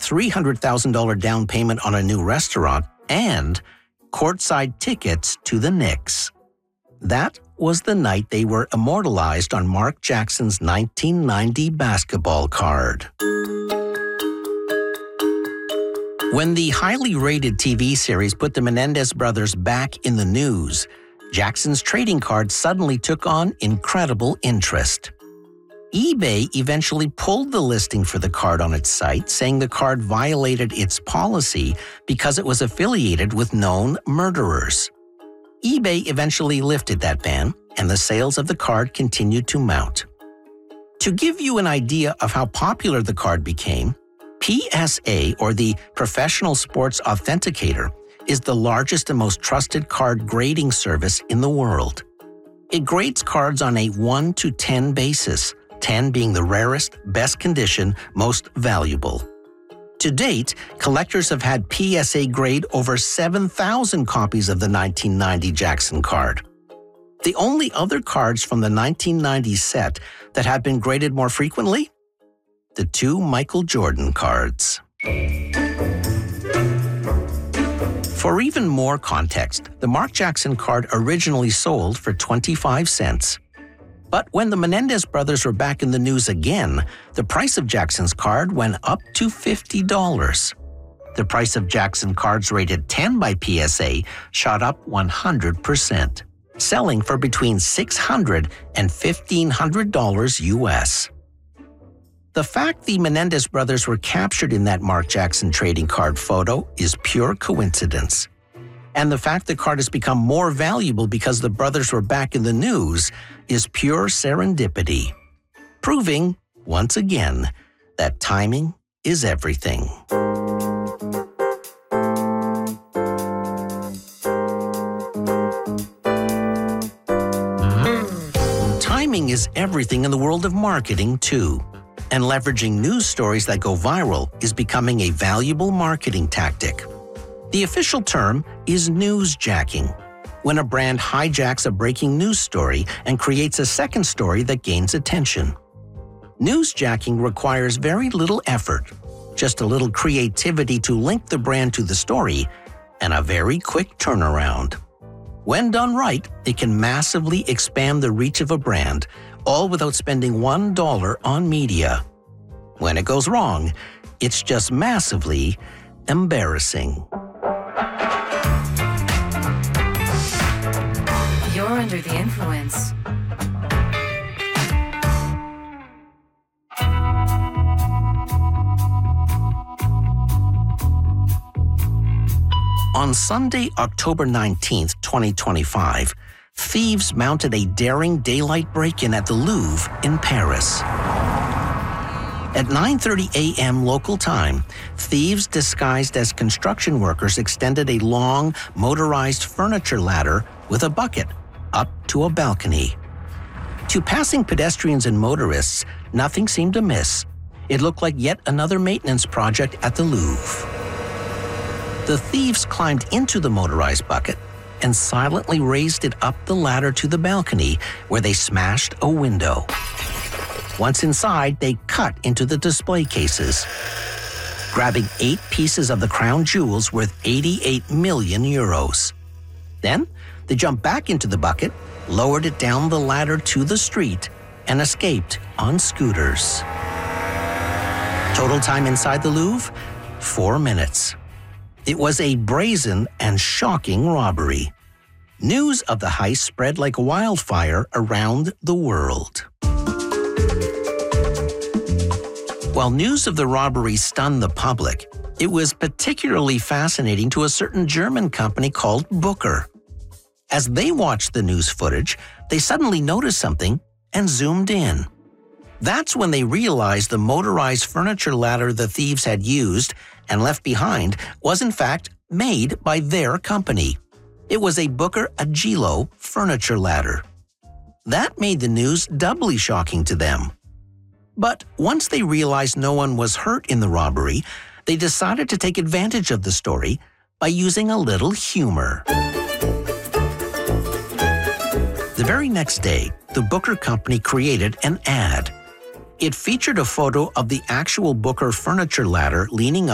$300,000 down payment on a new restaurant, and courtside tickets to the Knicks. That was the night they were immortalized on Mark Jackson's 1990 basketball card. When the highly rated TV series put the Menendez brothers back in the news, Jackson's trading card suddenly took on incredible interest. eBay eventually pulled the listing for the card on its site, saying the card violated its policy because it was affiliated with known murderers. eBay eventually lifted that ban, and the sales of the card continued to mount. To give you an idea of how popular the card became, PSA, or the Professional Sports Authenticator, is the largest and most trusted card grading service in the world. It grades cards on a 1 to 10 basis, 10 being the rarest, best condition, most valuable. To date, collectors have had PSA grade over 7,000 copies of the 1990 Jackson card. The only other cards from the 1990 set that have been graded more frequently? The 2 Michael Jordan cards. For even more context, the Mark Jackson card originally sold for 25 cents. But when the Menendez brothers were back in the news again, the price of Jackson's card went up to $50. The price of Jackson cards rated 10 by PSA shot up 100%, selling for between $600 and $1,500 US. The fact the Menendez brothers were captured in that Mark Jackson trading card photo is pure coincidence. And the fact the card has become more valuable because the brothers were back in the news is pure serendipity, proving, once again, that timing is everything. Timing is everything in the world of marketing, too. And leveraging news stories that go viral is becoming a valuable marketing tactic. The official term is newsjacking, when a brand hijacks a breaking news story and creates a second story that gains attention. Newsjacking requires very little effort, just a little creativity to link the brand to the story, and a very quick turnaround. When done right, it can massively expand the reach of a brand, all without spending $1 on media. When it goes wrong, it's just massively embarrassing. You're under the influence. On Sunday, October 19th, 2025, thieves mounted a daring daylight break-in at the Louvre in Paris. At 9:30 a.m. local time, thieves disguised as construction workers extended a long, motorized furniture ladder with a bucket up to a balcony. To passing pedestrians and motorists, nothing seemed amiss. It looked like yet another maintenance project at the Louvre. The thieves climbed into the motorized bucket and silently raised it up the ladder to the balcony, where they smashed a window. Once inside, they cut into the display cases, grabbing 8 pieces of the crown jewels worth 88 million euros. Then, they jumped back into the bucket, lowered it down the ladder to the street, and escaped on scooters. Total time inside the Louvre? 4 minutes. It was a brazen and shocking robbery. News of the heist spread like wildfire around the world. While news of the robbery stunned the public, it was particularly fascinating to a certain German company called Booker. As they watched the news footage, they suddenly noticed something and zoomed in. That's when they realized the motorized furniture ladder the thieves had used and left behind was in fact made by their company. It was a Booker Agilo furniture ladder. That made the news doubly shocking to them. But once they realized no one was hurt in the robbery, they decided to take advantage of the story by using a little humor. The very next day, the Booker company created an ad. It featured a photo of the actual Booker furniture ladder leaning